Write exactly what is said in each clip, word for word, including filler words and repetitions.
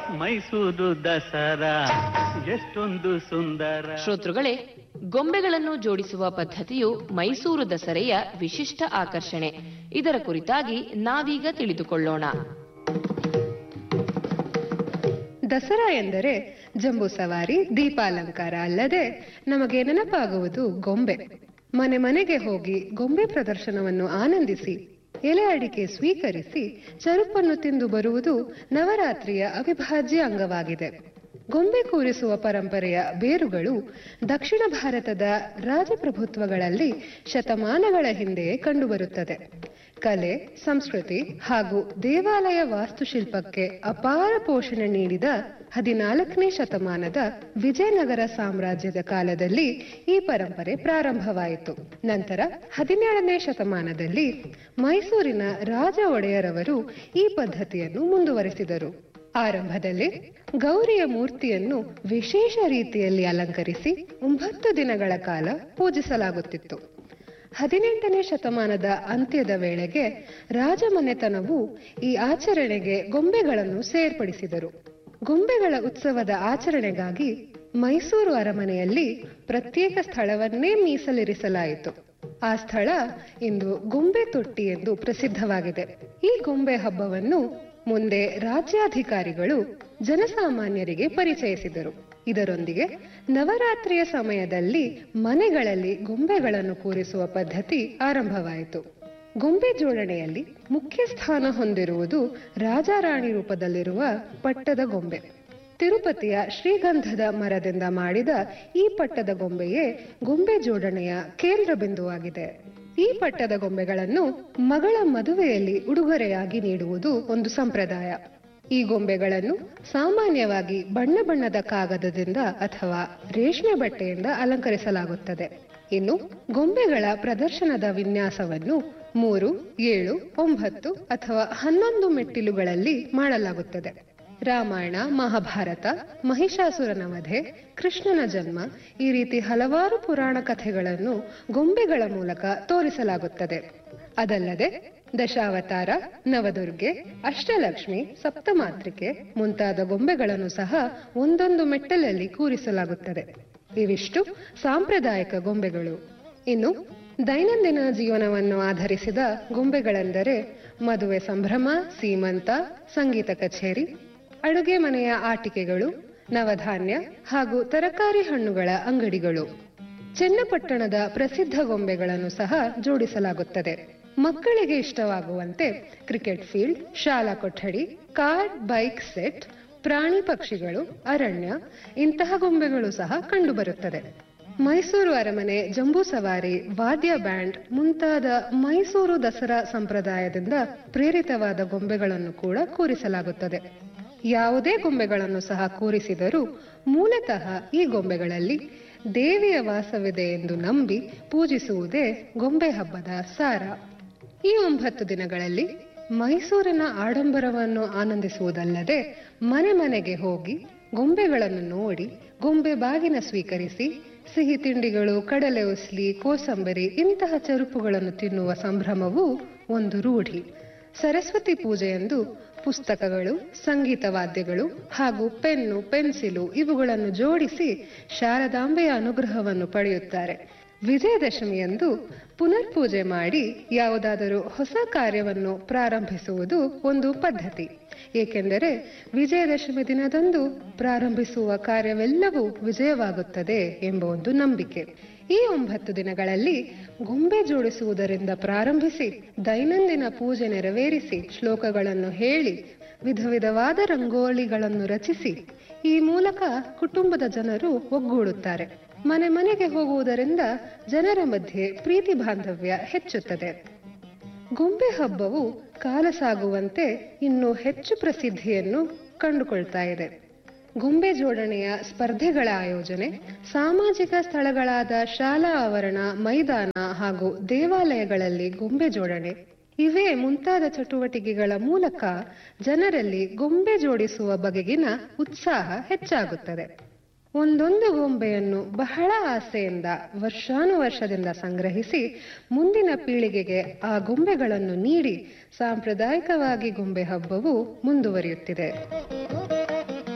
ಮೈಸೂರು ದಸರಾ ಎಷ್ಟೊಂದು ಸುಂದರ. ಶ್ರೋತೃಗಳೇ, ಗೊಂಬೆಗಳನ್ನು ಜೋಡಿಸುವ ಪದ್ಧತಿಯು ಮೈಸೂರು ದಸರೆಯ ವಿಶಿಷ್ಟ ಆಕರ್ಷಣೆ. ಇದರ ಕುರಿತಾಗಿ ನಾವೀಗ ತಿಳಿದುಕೊಳ್ಳೋಣ. ದಸರಾ ಎಂದರೆ ಜಂಬೂ ಸವಾರಿ, ದೀಪಾಲಂಕಾರ ಅಲ್ಲದೆ ನಮಗೆ ನೆನಪಾಗುವುದು ಗೊಂಬೆ. ಮನೆ ಮನೆಗೆ ಹೋಗಿ ಗೊಂಬೆ ಪ್ರದರ್ಶನವನ್ನು ಆನಂದಿಸಿ ಎಲೆ ಅಡಿಕೆ ಸ್ವೀಕರಿಸಿ ಚರುಪನ್ನು ತಿಂದು ಬರುವುದು ನವರಾತ್ರಿಯ ಅವಿಭಾಜ್ಯ ಅಂಗವಾಗಿದೆ. ಗೊಂಬೆ ಕೂರಿಸುವ ಪರಂಪರೆಯ ಬೇರುಗಳು ದಕ್ಷಿಣ ಭಾರತದ ರಾಜಪ್ರಭುತ್ವಗಳಲ್ಲಿ ಶತಮಾನಗಳ ಹಿಂದೆಯೇ ಕಂಡುಬರುತ್ತದೆ. ಕಲೆ, ಸಂಸ್ಕೃತಿ ಹಾಗೂ ದೇವಾಲಯ ವಾಸ್ತುಶಿಲ್ಪಕ್ಕೆ ಅಪಾರ ಪೋಷಣೆ ನೀಡಿದ ಹದಿನಾಲ್ಕನೇ ಶತಮಾನದ ವಿಜಯನಗರ ಸಾಮ್ರಾಜ್ಯದ ಕಾಲದಲ್ಲಿ ಈ ಪರಂಪರೆ ಪ್ರಾರಂಭವಾಯಿತು. ನಂತರ ಹದಿನೇಳನೇ ಶತಮಾನದಲ್ಲಿ ಮೈಸೂರಿನ ರಾಜ ಒಡೆಯರವರು ಈ ಪದ್ಧತಿಯನ್ನು ಮುಂದುವರೆಸಿದರು. ಆರಂಭದಲ್ಲಿ ಗೌರಿಯ ಮೂರ್ತಿಯನ್ನು ವಿಶೇಷ ರೀತಿಯಲ್ಲಿ ಅಲಂಕರಿಸಿ ಒಂಬತ್ತು ದಿನಗಳ ಕಾಲ ಪೂಜಿಸಲಾಗುತ್ತಿತ್ತು. ಹದಿನೆಂಟನೇ ಶತಮಾನದ ಅಂತ್ಯದ ವೇಳೆಗೆ ರಾಜಮನೆತನವು ಈ ಆಚರಣೆಗೆ ಗೊಂಬೆಗಳನ್ನು ಸೇರ್ಪಡಿಸಿದರು. ಗೊಂಬೆಗಳ ಉತ್ಸವದ ಆಚರಣೆಗಾಗಿ ಮೈಸೂರು ಅರಮನೆಯಲ್ಲಿ ಪ್ರತ್ಯೇಕ ಸ್ಥಳವನ್ನೇ ಮೀಸಲಿರಿಸಲಾಯಿತು. ಆ ಸ್ಥಳ ಇಂದು ಗೊಂಬೆ ತೊಟ್ಟಿ ಎಂದು ಪ್ರಸಿದ್ಧವಾಗಿದೆ. ಈ ಗೊಂಬೆ ಹಬ್ಬವನ್ನು ಮುಂದೆ ರಾಜ್ಯಾಧಿಕಾರಿಗಳು ಜನಸಾಮಾನ್ಯರಿಗೆ ಪರಿಚಯಿಸಿದರು. ಇದರೊಂದಿಗೆ ನವರಾತ್ರಿಯ ಸಮಯದಲ್ಲಿ ಮನೆಗಳಲ್ಲಿ ಗೊಂಬೆಗಳನ್ನು ಕೂರಿಸುವ ಪದ್ಧತಿ ಆರಂಭವಾಯಿತು. ಗೊಂಬೆ ಜೋಡಣೆಯಲ್ಲಿ ಮುಖ್ಯ ಸ್ಥಾನ ಹೊಂದಿರುವುದು ರಾಜಾರಾಣಿ ರೂಪದಲ್ಲಿರುವ ಪಟ್ಟದ ಗೊಂಬೆ. ತಿರುಪತಿಯ ಶ್ರೀಗಂಧದ ಮರದಿಂದ ಮಾಡಿದ ಈ ಪಟ್ಟದ ಗೊಂಬೆಯೇ ಗೊಂಬೆ ಜೋಡಣೆಯ ಕೇಂದ್ರ ಬಿಂದುವಾಗಿದೆ. ಈ ಪಟ್ಟದ ಗೊಂಬೆಗಳನ್ನು ಮಗಳ ಮದುವೆಯಲ್ಲಿ ಉಡುಗೊರೆಯಾಗಿ ನೀಡುವುದು ಒಂದು ಸಂಪ್ರದಾಯ. ಈ ಗೊಂಬೆಗಳನ್ನು ಸಾಮಾನ್ಯವಾಗಿ ಬಣ್ಣ ಬಣ್ಣದ ಕಾಗದದಿಂದ ಅಥವಾ ರೇಷ್ಮೆ ಬಟ್ಟೆಯಿಂದ ಅಲಂಕರಿಸಲಾಗುತ್ತದೆ. ಇನ್ನು ಗೊಂಬೆಗಳ ಪ್ರದರ್ಶನದ ವಿನ್ಯಾಸವನ್ನು ಮೂರು, ಏಳು, ಒಂಬತ್ತು ಅಥವಾ ಹನ್ನೊಂದು ಮೆಟ್ಟಿಲುಗಳಲ್ಲಿ ಮಾಡಲಾಗುತ್ತದೆ. ರಾಮಾಯಣ, ಮಹಾಭಾರತ, ಮಹಿಷಾಸುರನ ವಧೆ, ಕೃಷ್ಣನ ಜನ್ಮ ಈ ರೀತಿ ಹಲವಾರು ಪುರಾಣ ಕಥೆಗಳನ್ನು ಗೊಂಬೆಗಳ ಮೂಲಕ ತೋರಿಸಲಾಗುತ್ತದೆ. ಅದಲ್ಲದೆ ದಶಾವತಾರ, ನವದುರ್ಗೆ, ಅಷ್ಟಲಕ್ಷ್ಮಿ, ಸಪ್ತಮಾತೃಕೆ ಮುಂತಾದ ಗೊಂಬೆಗಳನ್ನು ಸಹ ಒಂದೊಂದು ಮೆಟ್ಟಲಲ್ಲಿ ಕೂರಿಸಲಾಗುತ್ತದೆ. ಇವಿಷ್ಟು ಸಾಂಪ್ರದಾಯಿಕ ಗೊಂಬೆಗಳು. ಇನ್ನು ದೈನಂದಿನ ಜೀವನವನ್ನು ಆಧರಿಸಿದ ಗೊಂಬೆಗಳೆಂದರೆ ಮದುವೆ ಸಂಭ್ರಮ, ಸೀಮಂತ, ಸಂಗೀತ ಕಚೇರಿ, ಅಡುಗೆ ಮನೆಯ ಆಟಿಕೆಗಳು, ನವಧಾನ್ಯ ಹಾಗೂ ತರಕಾರಿ ಹಣ್ಣುಗಳ ಅಂಗಡಿಗಳು. ಚನ್ನಪಟ್ಟಣದ ಪ್ರಸಿದ್ಧ ಗೊಂಬೆಗಳನ್ನು ಸಹ ಜೋಡಿಸಲಾಗುತ್ತದೆ. ಮಕ್ಕಳಿಗೆ ಇಷ್ಟವಾಗುವಂತೆ ಕ್ರಿಕೆಟ್ ಫೀಲ್ಡ್, ಶಾಲಾ ಕೊಠಡಿ, ಕಾರ್, ಬೈಕ್ ಸೆಟ್, ಪ್ರಾಣಿ ಪಕ್ಷಿಗಳು, ಅರಣ್ಯ ಇಂತಹ ಗೊಂಬೆಗಳು ಸಹ ಕಂಡುಬರುತ್ತದೆ. ಮೈಸೂರು ಅರಮನೆ, ಜಂಬೂ ಸವಾರಿ, ವಾದ್ಯ ಬ್ಯಾಂಡ್ ಮುಂತಾದ ಮೈಸೂರು ದಸರಾ ಸಂಪ್ರದಾಯದಿಂದ ಪ್ರೇರಿತವಾದ ಗೊಂಬೆಗಳನ್ನು ಕೂಡ ಕೂರಿಸಲಾಗುತ್ತದೆ. ಯಾವುದೇ ಗೊಂಬೆಗಳನ್ನು ಸಹ ಕೂರಿಸಿದರೂ ಮೂಲತಃ ಈ ಗೊಂಬೆಗಳಲ್ಲಿ ದೇವಿಯ ವಾಸವಿದೆ ಎಂದು ನಂಬಿ ಪೂಜಿಸುವುದೇ ಗೊಂಬೆ ಹಬ್ಬದ ಸಾರ. ಈ ಒಂಬತ್ತು ದಿನಗಳಲ್ಲಿ ಮೈಸೂರಿನ ಆಡಂಬರವನ್ನು ಆನಂದಿಸುವುದಲ್ಲದೆ ಮನೆ ಮನೆಗೆ ಹೋಗಿ ಗೊಂಬೆಗಳನ್ನು ನೋಡಿ ಗೊಂಬೆ ಬಾಗಿನ ಸ್ವೀಕರಿಸಿ ಸಿಹಿ ತಿಂಡಿಗಳು, ಕಡಲೆ ಉಸ್ಲಿ, ಕೋಸಂಬರಿ ಇಂತಹ ಚರುಪುಗಳನ್ನು ತಿನ್ನುವ ಸಂಭ್ರಮವೂ ಒಂದು ರೂಢಿ. ಸರಸ್ವತಿ ಪೂಜೆಯಂದು ಪುಸ್ತಕಗಳು, ಸಂಗೀತ ವಾದ್ಯಗಳು ಹಾಗೂ ಪೆನ್ನು, ಪೆನ್ಸಿಲು ಇವುಗಳನ್ನು ಜೋಡಿಸಿ ಶಾರದಾಂಬೆಯ ಅನುಗ್ರಹವನ್ನು ಪಡೆಯುತ್ತಾರೆ. ವಿಜಯದಶಮಿಯಂದು ಪುನರ್ ಪೂಜೆ ಮಾಡಿ ಯಾವುದಾದರೂ ಹೊಸ ಕಾರ್ಯವನ್ನು ಪ್ರಾರಂಭಿಸುವುದು ಒಂದು ಪದ್ಧತಿ. ಏಕೆಂದರೆ ವಿಜಯದಶಮಿ ದಿನದಂದು ಪ್ರಾರಂಭಿಸುವ ಕಾರ್ಯವೆಲ್ಲವೂ ವಿಜಯವಾಗುತ್ತದೆ ಎಂಬ ಒಂದು ನಂಬಿಕೆ. ಈ ಒಂಬತ್ತು ದಿನಗಳಲ್ಲಿ ಗೊಂಬೆ ಜೋಡಿಸುವುದರಿಂದ ಪ್ರಾರಂಭಿಸಿ ದೈನಂದಿನ ಪೂಜೆ ನೆರವೇರಿಸಿ ಶ್ಲೋಕಗಳನ್ನು ಹೇಳಿ ವಿಧ ವಿಧವಾದ ರಂಗೋಲಿಗಳನ್ನು ರಚಿಸಿ ಈ ಮೂಲಕ ಕುಟುಂಬದ ಜನರು ಒಗ್ಗೂಡುತ್ತಾರೆ. ಮನೆ ಮನೆಗೆ ಹೋಗುವುದರಿಂದ ಜನರ ಮಧ್ಯೆ ಪ್ರೀತಿ ಬಾಂಧವ್ಯ ಹೆಚ್ಚುತ್ತದೆ. ಗೊಂಬೆ ಹಬ್ಬವು ಕಾಲ ಸಾಗುವಂತೆ ಇನ್ನೂ ಹೆಚ್ಚು ಪ್ರಸಿದ್ಧಿಯನ್ನು ಕಂಡುಕೊಳ್ತಾ ಇದೆ. ಗೊಂಬೆ ಜೋಡಣೆಯ ಸ್ಪರ್ಧೆಗಳ ಆಯೋಜನೆ, ಸಾಮಾಜಿಕ ಸ್ಥಳಗಳಾದ ಶಾಲಾ ಆವರಣ, ಮೈದಾನ ಹಾಗೂ ದೇವಾಲಯಗಳಲ್ಲಿ ಗೊಂಬೆ ಜೋಡಣೆ ಇವೇ ಮುಂತಾದ ಚಟುವಟಿಕೆಗಳ ಮೂಲಕ ಜನರಲ್ಲಿ ಗೊಂಬೆ ಜೋಡಿಸುವ ಬಗೆಗಿನ ಉತ್ಸಾಹ ಹೆಚ್ಚಾಗುತ್ತದೆ. ಒಂದೊಂದು ಗೊಂಬೆಯನ್ನು ಬಹಳ ಆಸೆಯಿಂದ ವರ್ಷಾನುವರ್ಷದಿಂದ ಸಂಗ್ರಹಿಸಿ ಮುಂದಿನ ಪೀಳಿಗೆಗೆ ಆ ಗೊಂಬೆಗಳನ್ನು ನೀಡಿ ಸಾಂಪ್ರದಾಯಿಕವಾಗಿ ಗೊಂಬೆ ಹಬ್ಬವು ಮುಂದುವರಿಯುತ್ತಿದೆ.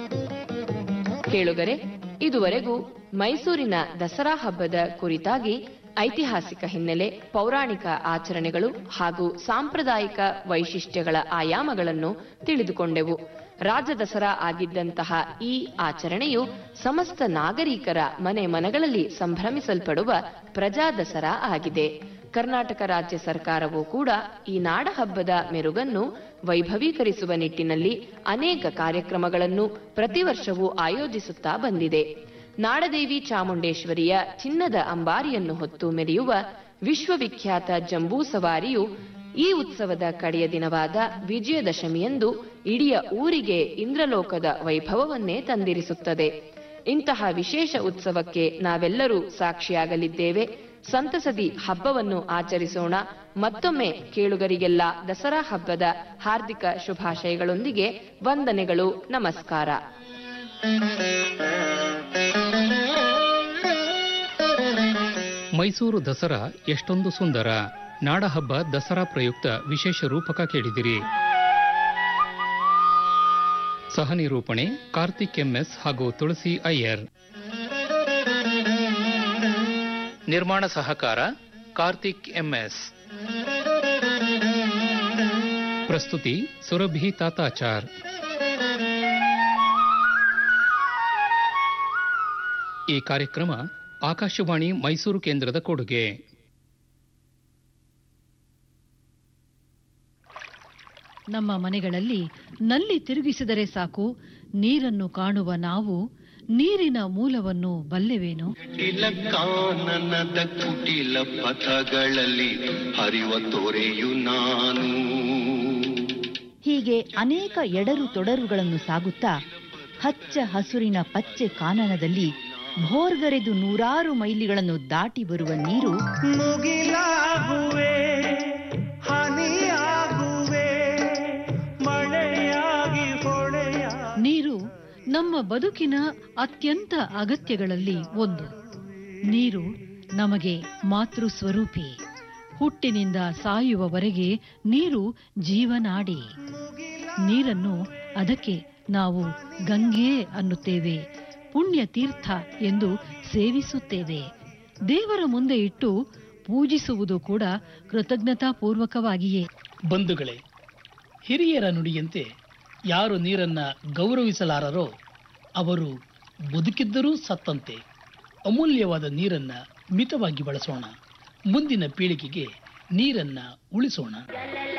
ಕೇಳುಗರೆ, ಇದುವರೆಗೂ ಮೈಸೂರಿನ ದಸರಾ ಹಬ್ಬದ ಕುರಿತಾಗಿ ಐತಿಹಾಸಿಕ ಹಿನ್ನೆಲೆ, ಪೌರಾಣಿಕ ಆಚರಣೆಗಳು ಹಾಗೂ ಸಾಂಪ್ರದಾಯಿಕ ವೈಶಿಷ್ಟ್ಯಗಳ ಆಯಾಮಗಳನ್ನು ತಿಳಿದುಕೊಂಡೆವು. ರಾಜ ದಸರಾ ಆಗಿದ್ದಂತಹ ಈ ಆಚರಣೆಯು ಸಮಸ್ತ ನಾಗರಿಕರ ಮನೆ ಮನಗಳಲ್ಲಿ ಸಂಭ್ರಮಿಸಲ್ಪಡುವ ಪ್ರಜಾ ದಸರಾ ಆಗಿದೆ. ಕರ್ನಾಟಕ ರಾಜ್ಯ ಸರ್ಕಾರವೂ ಕೂಡ ಈ ನಾಡಹಬ್ಬದ ಮೆರುಗನ್ನು ವೈಭವೀಕರಿಸುವ ನಿಟ್ಟಿನಲ್ಲಿ ಅನೇಕ ಕಾರ್ಯಕ್ರಮಗಳನ್ನು ಪ್ರತಿ ವರ್ಷವೂ ಆಯೋಜಿಸುತ್ತಾ ಬಂದಿದೆ. ನಾಡದೇವಿ ಚಾಮುಂಡೇಶ್ವರಿಯ ಚಿನ್ನದ ಅಂಬಾರಿಯನ್ನು ಹೊತ್ತು ಮೆರೆಯುವ ವಿಶ್ವವಿಖ್ಯಾತ ಜಂಬೂ ಸವಾರಿಯು ಈ ಉತ್ಸವದ ಕಡೆಯ ದಿನವಾದ ವಿಜಯದಶಮಿಯಂದು ಇಡೀ ಊರಿಗೆ ಇಂದ್ರಲೋಕದ ವೈಭವವನ್ನೇ ತಂದಿರಿಸುತ್ತದೆ. ಇಂತಹ ವಿಶೇಷ ಉತ್ಸವಕ್ಕೆ ನಾವೆಲ್ಲರೂ ಸಾಕ್ಷಿಯಾಗಲಿದ್ದೇವೆ. ಸಂತಸದಿ ಹಬ್ಬವನ್ನು ಆಚರಿಸೋಣ. ಮತ್ತೊಮ್ಮೆ ಕೇಳುಗರಿಗೆಲ್ಲ ದಸರಾ ಹಬ್ಬದ ಹಾರ್ದಿಕ ಶುಭಾಶಯಗಳೊಂದಿಗೆ ವಂದನೆಗಳು, ನಮಸ್ಕಾರ. ಮೈಸೂರು ದಸರಾ ಎಷ್ಟೊಂದು ಸುಂದರ. ನಾಡಹಬ್ಬ ದಸರಾ ಪ್ರಯುಕ್ತ ವಿಶೇಷ ರೂಪಕ ಕೇಳಿದಿರಿ. ಸಹ ನಿರೂಪಣೆ ಕಾರ್ತಿಕ್ ಎಂಎಸ್ ಹಾಗೂ ತುಳಸಿ ಅಯ್ಯರ್. ನಿರ್ಮಾಣ ಸಹಕಾರ ಕಾರ್ತಿಕ್ ಎಂಎಸ್. ಪ್ರಸ್ತುತಿ ಸುರಭಿ ತಾತಾಚಾರ್. ಈ ಕಾರ್ಯಕ್ರಮ ಆಕಾಶವಾಣಿ ಮೈಸೂರು ಕೇಂದ್ರದ ಕೊಡುಗೆ. ನಮ್ಮ ಮನೆಗಳಲ್ಲಿ ನಲ್ಲಿ ತಿರುಗಿಸಿದರೆ ಸಾಕು, ನೀರನ್ನು ಕಾಣುವ ನಾವು ನೀರಿನ ಮೂಲವನ್ನು ಬಲ್ಲೆವೇನು? ಕಾನನದ ಕುಟಿಲ ಪಥಗಳಲ್ಲಿ ಹರಿವ ತೊರೆಯು ನಾನು. ಹೀಗೆ ಅನೇಕ ಎಡರು ತೊಡರುಗಳನ್ನು ಸಾಗುತ್ತಾ ಹಚ್ಚ ಹಸುರಿನ ಪಚ್ಚೆ ಕಾನನದಲ್ಲಿ ಭೋರ್ಗರೆದು ನೂರಾರು ಮೈಲಿಗಳನ್ನು ದಾಟಿ ಬರುವ ನೀರು ಮುಗಿಲಾಗುವೆ, ಹನಿಯಾಗುವೆ, ಮಳೆಯಾಗಿ ಹೊಳೆಯ. ನೀರು ನಮ್ಮ ಬದುಕಿನ ಅತ್ಯಂತ ಅಗತ್ಯಗಳಲ್ಲಿ ಒಂದು. ನೀರು ನಮಗೆ ಮಾತೃ ಸ್ವರೂಪಿ. ಹುಟ್ಟಿನಿಂದ ಸಾಯುವವರೆಗೆ ನೀರು ಜೀವನಾಡಿ. ನೀರನ್ನು ಅದಕ್ಕೆ ನಾವು ಗಂಗೆ ಅನ್ನುತ್ತೇವೆ, ಪುಣ್ಯ ತೀರ್ಥ ಎಂದು ಸೇವಿಸುತ್ತೇವೆ. ದೇವರ ಮುಂದೆ ಇಟ್ಟು ಪೂಜಿಸುವುದು ಕೂಡ ಕೃತಜ್ಞತಾಪೂರ್ವಕವಾಗಿಯೇ. ಬಂಧುಗಳೇ, ಹಿರಿಯರ ನುಡಿಯಂತೆ ಯಾರು ನೀರನ್ನ ಗೌರವಿಸಲಾರರೋ ಅವರು ಬದುಕಿದ್ದರೂ ಸತ್ತಂತೆ. ಅಮೂಲ್ಯವಾದ ನೀರನ್ನ ಮಿತವಾಗಿ ಬಳಸೋಣ. ಮುಂದಿನ ಪೀಳಿಗೆಗೆ ನೀರನ್ನ ಉಳಿಸೋಣ.